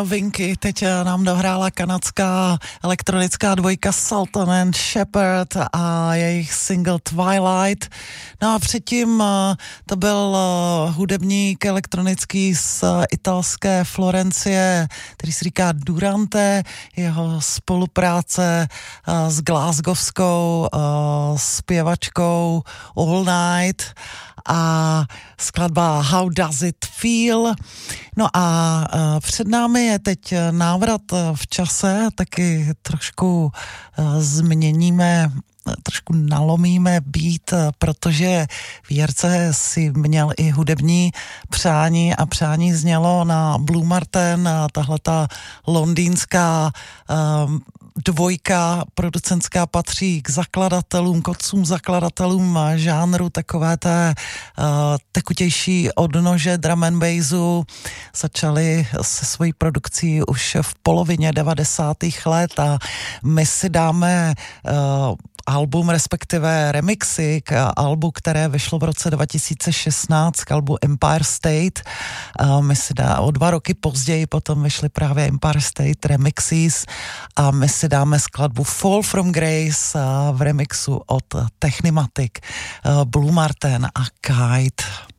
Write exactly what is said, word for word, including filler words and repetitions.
Vinky, teď nám dohrála kanadská elektronická dvojka Sultan and Shepard a jejich single Twilight. No a předtím to byl hudebník elektronický z italské Florencie, který se říká Durante, jeho spolupráce s glasgowskou zpěvačkou All Night a skladba How Does It Feel. No a uh, před námi je teď návrat v čase, taky trošku uh, změníme, trošku nalomíme beat, protože v Jirce si měl i hudební přání a přání znělo na Blue Martin, tahleta londýnská uh, dvojka producentská patří k zakladatelům, k otcům zakladatelům žánru takové té uh, tekutější odnože drum and bassu. Začali se svojí produkcí už v polovině devadesátých let a my si dáme uh, album, respektive remixy k albu, které vyšlo v roce dva tisíce šestnáct, k albu Empire State. Uh, my si dá, o dva roky později potom vyšly právě Empire State remixes a my si dáme skladbu Fall from Grace uh, v remixu od Technimatic, uh, Blue Martin a Kite.